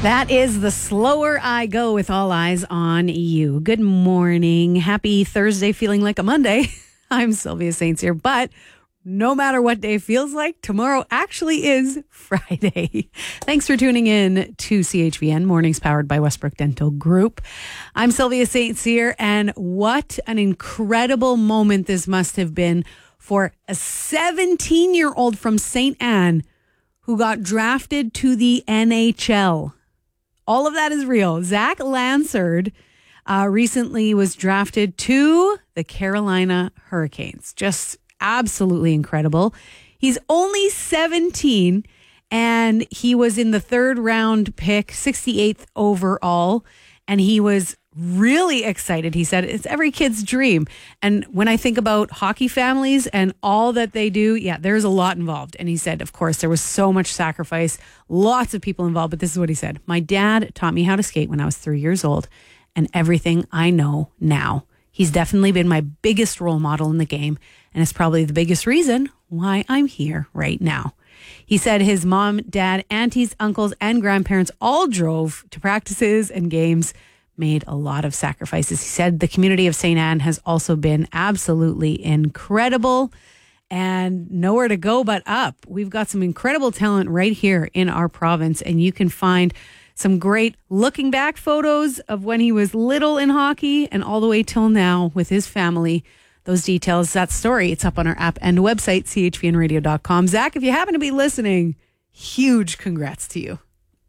That is The Slower I Go with All Eyes on You. Good morning. Happy Thursday, feeling like a Monday. I'm Sylvia Saints here, but no matter what day feels like, tomorrow actually is Friday. Thanks for tuning in to CHVN, mornings powered by Westbrook Dental Group. I'm Sylvia Saints here, and what an incredible moment this must have been for a 17-year-old from St. Anne who got drafted to the NHL. All of that is real. Zach Lansard recently was drafted to the Carolina Hurricanes. Just absolutely incredible. He's only 17, and he was in the third round pick, 68th overall, and he was really excited. He said it's every kid's dream. And when I think about hockey families and all that they do, yeah, there's a lot involved. And he said, of course, there was so much sacrifice, lots of people involved. But this is what he said. My dad taught me how to skate when I was 3 years old, and everything I know now. He's definitely been my biggest role model in the game, and it's probably the biggest reason why I'm here right now. He said his mom, dad, aunties, uncles, and grandparents all drove to practices and games, made a lot of sacrifices. He said the community of St. Anne has also been absolutely incredible and nowhere to go but up. We've got some incredible talent right here in our province, and you can find some great looking back photos of when he was little in hockey and all the way till now with his family. Those details, that story, it's up on our app and website, chvnradio.com. Zach, if you happen to be listening, huge congrats to you.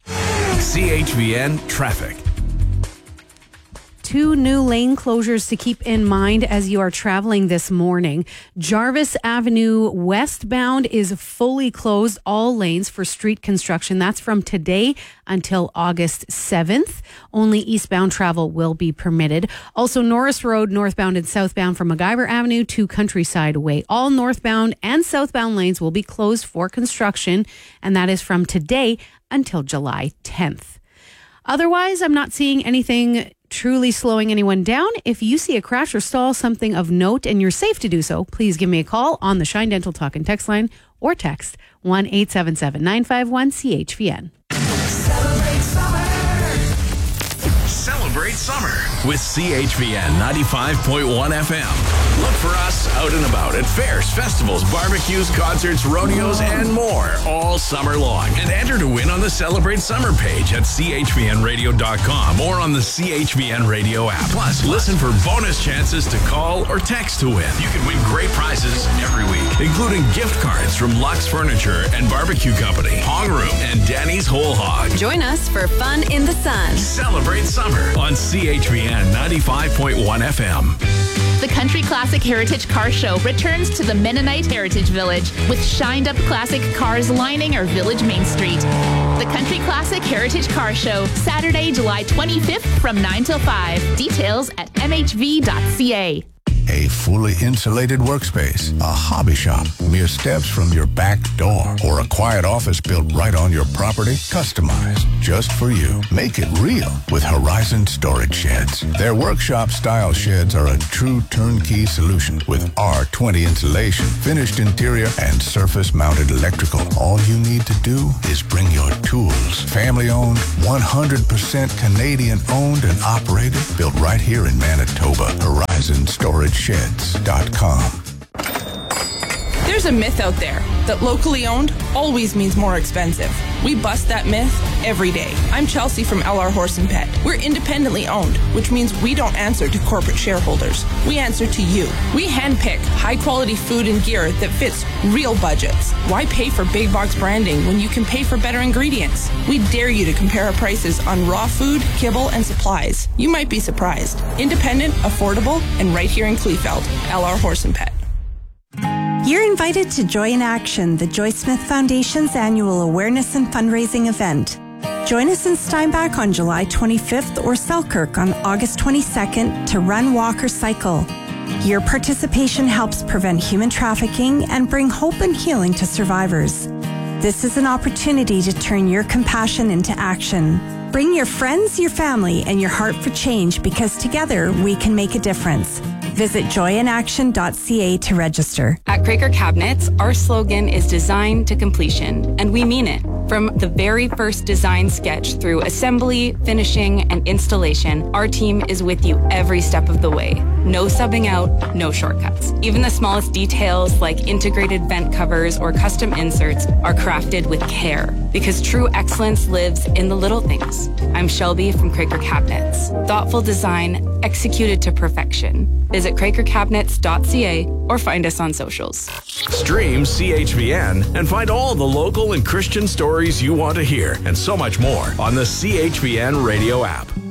CHVN Traffic. 2 new lane closures to keep in mind as you are traveling this morning. Jarvis Avenue westbound is fully closed, all lanes for street construction. That's from today until August 7th. Only eastbound travel will be permitted. Also, Norris Road northbound and southbound from MacGyver Avenue to Countryside Way. All northbound and southbound lanes will be closed for construction, and that is from today until July 10th. Otherwise, I'm not seeing anything truly slowing anyone down. If you see a crash or stall, something of note, and you're safe to do so, please give me a call on the Shine Dental Talk and Text line or text 1-877-951-CHVN. Celebrate summer with CHVN 95.1 FM. Look for us out and about at fairs, festivals, barbecues, concerts, rodeos, and more all summer long. And enter to win on the Celebrate Summer page at chvnradio.com or on the CHVN Radio app. Plus, listen for bonus chances to call or text to win. You can win great prizes every week, including gift cards from Lux Furniture and Barbecue Company, Hog Room, and Danny's Whole Hog. Join us for fun in the sun. Celebrate summer on CHVN 95.1 FM. The Country Classic Heritage Car Show returns to the Mennonite Heritage Village with shined-up classic cars lining our village main street. The Country Classic Heritage Car Show, Saturday, July 25th from 9 till 5. Details at mhv.ca. A fully insulated workspace, a hobby shop, mere steps from your back door, or a quiet office built right on your property, customized just for you. Make it real with Horizon Storage Sheds. Their workshop-style sheds are a true turnkey solution with R20 insulation, finished interior, and surface-mounted electrical. All you need to do is bring your tools. Family-owned, 100% Canadian-owned and operated, built right here in Manitoba. Horizon Storage Sheds.com. There's a myth out there that locally owned always means more expensive. We bust that myth every day. I'm Chelsea from LR Horse and Pet. We're independently owned, which means we don't answer to corporate shareholders. We answer to you. We handpick high-quality food and gear that fits real budgets. Why pay for big box branding when you can pay for better ingredients? We dare you to compare our prices on raw food, kibble, and supplies. You might be surprised. Independent, affordable, and right here in Kleefeld. LR Horse and Pet. You're invited to Joy in Action, the Joy Smith Foundation's annual awareness and fundraising event. Join us in Steinbach on July 25th or Selkirk on August 22nd to run, walk, or cycle. Your participation helps prevent human trafficking and bring hope and healing to survivors. This is an opportunity to turn your compassion into action. Bring your friends, your family, and your heart for change because together we can make a difference. Visit joyinaction.ca to register. At Craker Cabinets, our slogan is design to completion, and we mean it. From the very first design sketch through assembly, finishing, and installation, our team is with you every step of the way. No subbing out, no shortcuts. Even the smallest details like integrated vent covers or custom inserts are crafted with care, because true excellence lives in the little things. I'm Shelby from Craker Cabinets. Thoughtful design executed to perfection. Visit crakercabinets.ca or find us on socials. Stream CHVN and find all the local and Christian stories you want to hear and so much more on the CHVN radio app.